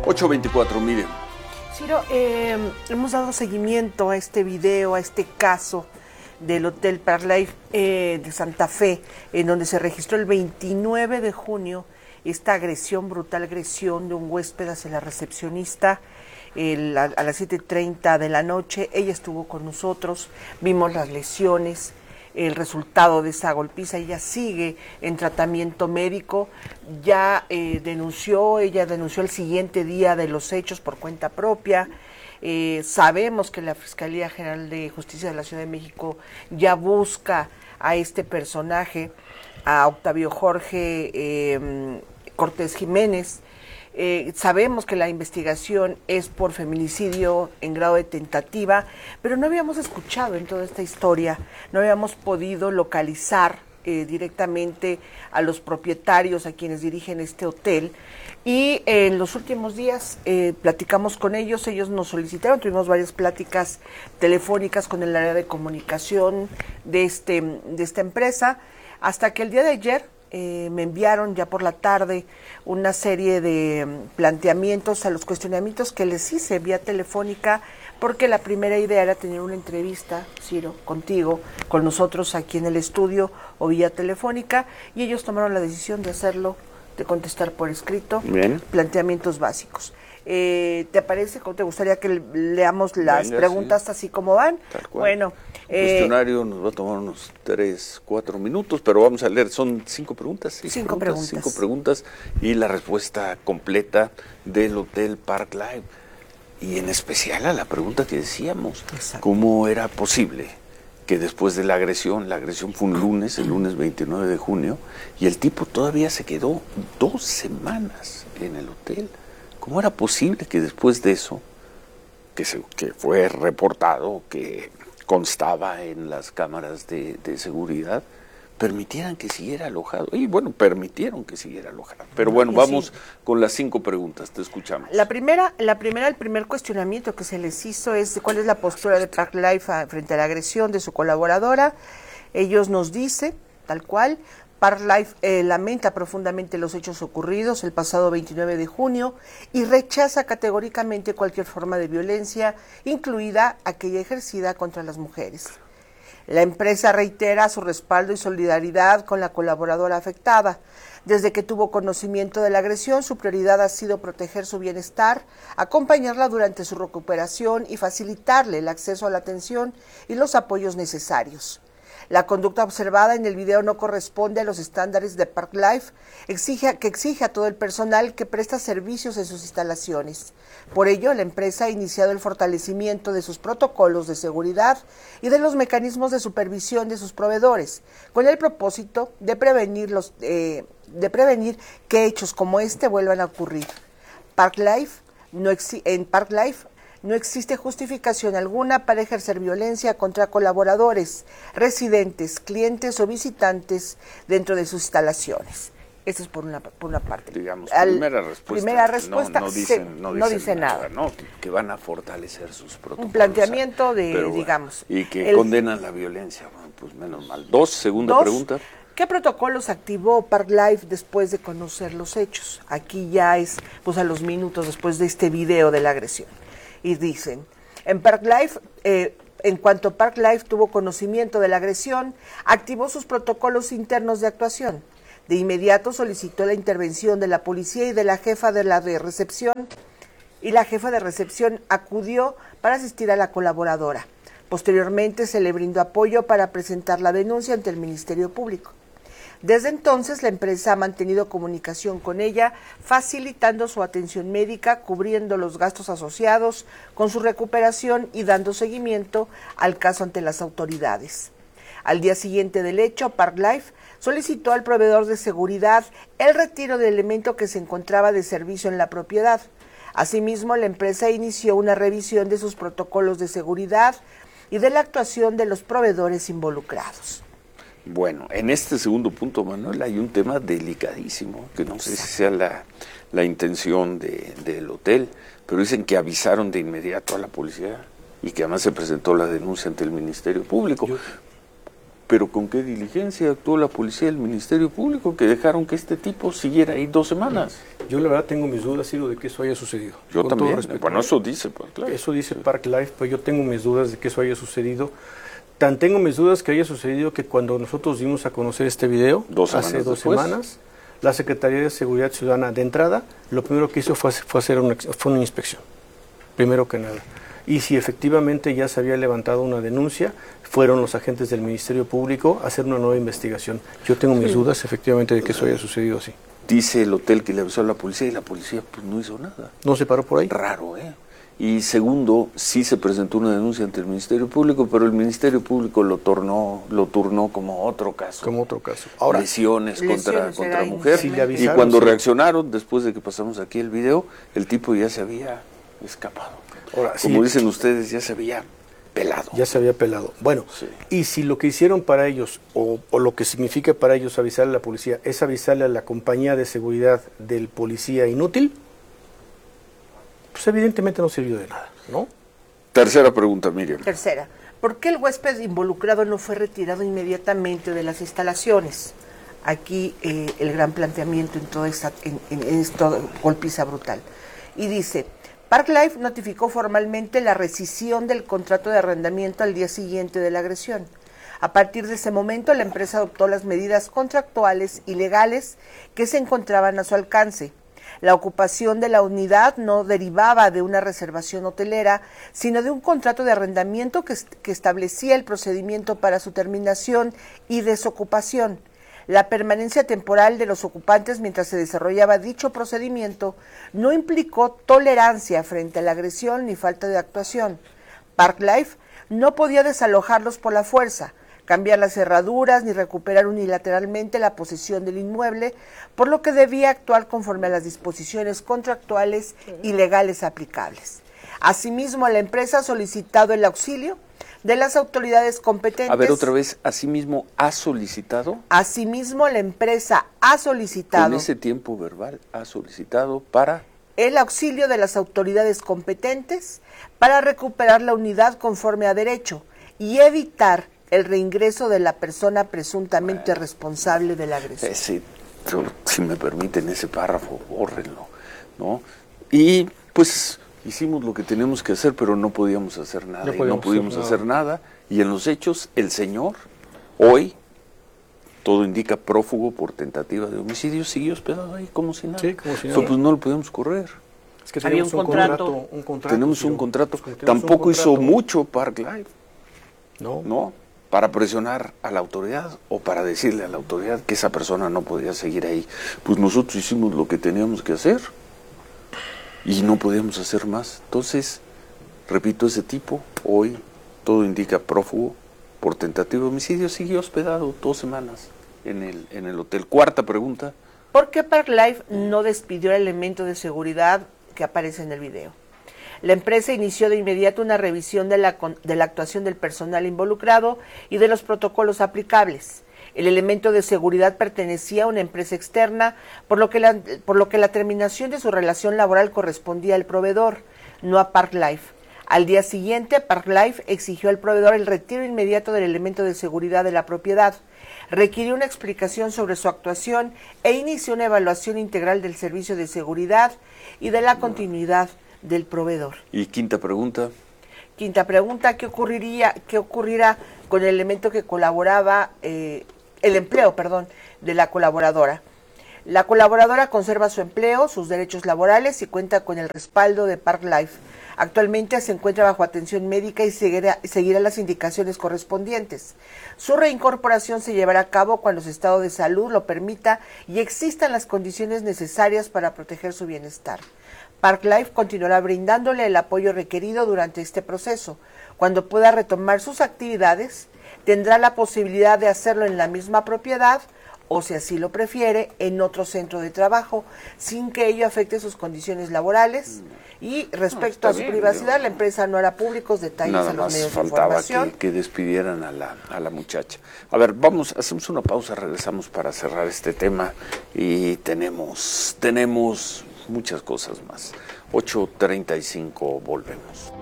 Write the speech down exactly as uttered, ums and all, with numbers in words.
ocho veinticuatro, miren. Ciro, eh, hemos dado seguimiento a este video, a este caso del Hotel Park Life eh, de Santa Fe, en donde se registró el veintinueve de junio esta agresión, brutal agresión de un huésped hacia la recepcionista el, a, a las siete treinta de la noche. Ella estuvo con nosotros, vimos las lesiones, el resultado de esa golpiza. Ella sigue en tratamiento médico, ya eh, denunció, ella denunció el siguiente día de los hechos por cuenta propia. Eh, sabemos que la Fiscalía General de Justicia de la Ciudad de México ya busca a este personaje, a Octavio Jorge eh, Cortés Jiménez. Eh, sabemos que la investigación es por feminicidio en grado de tentativa, pero no habíamos escuchado en toda esta historia, no habíamos podido localizar eh, directamente a los propietarios, a quienes dirigen este hotel, y eh, en los últimos días eh, platicamos con ellos, ellos nos solicitaron, tuvimos varias pláticas telefónicas con el área de comunicación de, este, de esta empresa, hasta que el día de ayer Eh, me enviaron ya por la tarde una serie de um, planteamientos a los cuestionamientos que les hice vía telefónica, porque la primera idea era tener una entrevista, Ciro, contigo, con nosotros aquí en el estudio o vía telefónica, y ellos tomaron la decisión de hacerlo, de contestar por escrito. Bien. Planteamientos básicos. Eh, ¿Te parece? ¿Cómo te gustaría que leamos las Venga, preguntas sí. así como van? Tal cual. Bueno, el eh, cuestionario nos va a tomar unos tres, cuatro minutos, pero vamos a leer, son cinco preguntas. Cinco, cinco preguntas, preguntas. Cinco preguntas y la respuesta completa del Hotel Park Life. Y en especial a la pregunta que decíamos, Exacto. ¿cómo era posible que después de la agresión, la agresión fue un lunes, el lunes veintinueve de junio, y el tipo todavía se quedó dos semanas en el hotel? ¿Cómo era posible que después de eso, que, se, que fue reportado, que constaba en las cámaras de, de seguridad, permitieran que siguiera alojado? Y bueno, permitieron que siguiera alojado. Pero bueno, vamos sí. con las cinco preguntas, te escuchamos. La primera, la primera, el primer cuestionamiento que se les hizo es cuál es la postura de Park Life frente a la agresión de su colaboradora. Ellos nos dicen, tal cual, Park Life eh, lamenta profundamente los hechos ocurridos el pasado veintinueve de junio y rechaza categóricamente cualquier forma de violencia, incluida aquella ejercida contra las mujeres. La empresa reitera su respaldo y solidaridad con la colaboradora afectada. Desde que tuvo conocimiento de la agresión, su prioridad ha sido proteger su bienestar, acompañarla durante su recuperación y facilitarle el acceso a la atención y los apoyos necesarios. La conducta observada en el video no corresponde a los estándares de Park Life, exige, que exige a todo el personal que presta servicios en sus instalaciones. Por ello, la empresa ha iniciado el fortalecimiento de sus protocolos de seguridad y de los mecanismos de supervisión de sus proveedores, con el propósito de prevenir, los, eh, de prevenir que hechos como este vuelvan a ocurrir. Park Life, no exi- en Park Life no existe justificación alguna para ejercer violencia contra colaboradores, residentes, clientes o visitantes dentro de sus instalaciones. Eso es por una, por una parte. Digamos, primera Al, respuesta. Primera respuesta, no, no dicen, no dicen, no dice nada. nada. No, que van a fortalecer sus protocolos. Un planteamiento de, pero, digamos. Y que el, condenan la violencia. Bueno, pues menos mal. Dos, segunda dos, pregunta. ¿Qué protocolos activó Park Life después de conocer los hechos? Aquí ya es, pues a los minutos después de este video de la agresión. Y dicen, en Park Life, eh, en cuanto Park Life tuvo conocimiento de la agresión, activó sus protocolos internos de actuación. De inmediato solicitó la intervención de la policía y de la jefa de la de recepción, y la jefa de recepción acudió para asistir a la colaboradora. Posteriormente se le brindó apoyo para presentar la denuncia ante el Ministerio Público. Desde entonces, la empresa ha mantenido comunicación con ella, facilitando su atención médica, cubriendo los gastos asociados con su recuperación y dando seguimiento al caso ante las autoridades. Al día siguiente del hecho, Park Life solicitó al proveedor de seguridad el retiro del elemento que se encontraba de servicio en la propiedad. Asimismo, la empresa inició una revisión de sus protocolos de seguridad y de la actuación de los proveedores involucrados. Bueno, en este segundo punto, Manuel, hay un tema delicadísimo, que no sé si sea la, la intención de, del hotel, pero dicen que avisaron de inmediato a la policía y que además se presentó la denuncia ante el Ministerio Público. Yo... Pero ¿con qué diligencia actuó la policía y el Ministerio Público que dejaron que este tipo siguiera ahí dos semanas? Yo la verdad tengo mis dudas, Ciro, de que eso haya sucedido. Yo Con también, todo respeto, bueno, ¿eh? eso dice Park Life. Eso dice Park Life, pero yo tengo mis dudas de que eso haya sucedido. Tan tengo mis dudas que haya sucedido que cuando nosotros dimos a conocer este video, Dos hace semanas dos después. semanas, la Secretaría de Seguridad Ciudadana de entrada, lo primero que hizo fue, fue hacer una, fue una inspección, primero que nada. Y si efectivamente ya se había levantado una denuncia, fueron los agentes del Ministerio Público a hacer una nueva investigación. Yo tengo mis dudas efectivamente de que eso haya sucedido así. Dice el hotel que le avisó a la policía y la policía pues no hizo nada. ¿No se paró por ahí? Raro, ¿eh? Y segundo, sí se presentó una denuncia ante el Ministerio Público, pero el Ministerio Público lo tornó, lo turnó como otro caso. Como otro caso. Ahora, lesiones, lesiones contra, contra era mujer. Si le y avisaron, cuando sí. reaccionaron, después de que pasamos aquí el video, el tipo ya se había escapado. Ahora, Como sí, dicen ustedes, ya se había pelado. ya se había pelado. Bueno, Sí. y si lo que hicieron para ellos, o, o lo que significa para ellos avisarle a la policía, es avisarle a la compañía de seguridad del policía inútil, pues evidentemente no sirvió de nada, ¿no? Tercera pregunta, Miriam. Tercera, ¿por qué el huésped involucrado no fue retirado inmediatamente de las instalaciones? Aquí eh, el gran planteamiento en toda esta en, en, en esta golpiza brutal. Y dice, Park Life notificó formalmente la rescisión del contrato de arrendamiento al día siguiente de la agresión. A partir de ese momento, la empresa adoptó las medidas contractuales y legales que se encontraban a su alcance. La ocupación de la unidad no derivaba de una reservación hotelera, sino de un contrato de arrendamiento que, que establecía el procedimiento para su terminación y desocupación. La permanencia temporal de los ocupantes mientras se desarrollaba dicho procedimiento no implicó tolerancia frente a la agresión ni falta de actuación. Park Life no podía desalojarlos por la fuerza, cambiar las cerraduras ni recuperar unilateralmente la posesión del inmueble, por lo que debía actuar conforme a las disposiciones contractuales y legales aplicables. Asimismo, la empresa ha solicitado el auxilio de las autoridades competentes. A ver, otra vez, asimismo ha solicitado. Asimismo, la empresa ha solicitado. Con ese tiempo verbal ha solicitado para. El auxilio de las autoridades competentes para recuperar la unidad conforme a derecho y evitar el reingreso de la persona presuntamente bueno, responsable de la agresión. Ese, si me permiten ese párrafo, bórrenlo, ¿no? Y pues hicimos lo que tenemos que hacer, pero no podíamos hacer nada. No, y no pudimos hacer, hacer nada. Y en los hechos, el señor, hoy, todo indica prófugo por tentativa de homicidio, siguió hospedado ahí como si nada. Sí, como si nada. So, pues no lo podíamos correr. Es que había un, un, contrato, contrato, un contrato. Tenemos un contrato. Tenemos Tampoco un contrato. Hizo mucho Park Life. No. No. Para presionar a la autoridad o para decirle a la autoridad que esa persona no podía seguir ahí. Pues nosotros hicimos lo que teníamos que hacer y no podíamos hacer más. Entonces, repito, ese tipo, hoy, todo indica prófugo por tentativa de homicidio, siguió hospedado dos semanas en el, en el hotel. Cuarta pregunta. ¿Por qué Park Life no despidió el elemento de seguridad que aparece en el video? La empresa inició de inmediato una revisión de la, de la actuación del personal involucrado y de los protocolos aplicables. El elemento de seguridad pertenecía a una empresa externa, por lo que la, por lo que la terminación de su relación laboral correspondía al proveedor, no a Park Life. Al día siguiente, Park Life exigió al proveedor el retiro inmediato del elemento de seguridad de la propiedad, requirió una explicación sobre su actuación e inició una evaluación integral del servicio de seguridad y de la continuidad del proveedor. Y quinta pregunta. Quinta pregunta, ¿qué ocurriría, qué ocurrirá con el elemento que colaboraba, eh, el empleo, perdón, de la colaboradora? La colaboradora conserva su empleo, sus derechos laborales y cuenta con el respaldo de Park Life. Actualmente se encuentra bajo atención médica y seguirá, seguirá las indicaciones correspondientes. Su reincorporación se llevará a cabo cuando su estado de salud lo permita y existan las condiciones necesarias para proteger su bienestar. Park Life continuará brindándole el apoyo requerido durante este proceso. Cuando pueda retomar sus actividades, tendrá la posibilidad de hacerlo en la misma propiedad o, si así lo prefiere, en otro centro de trabajo, sin que ello afecte sus condiciones laborales. Y respecto no, a su bien, privacidad, yo... la empresa no hará públicos detalles Nada a los medios faltaba de información. Que, que despidieran a la, a la muchacha. A ver, vamos, hacemos una pausa, regresamos para cerrar este tema y tenemos, tenemos muchas cosas más. ocho treinta y cinco, volvemos.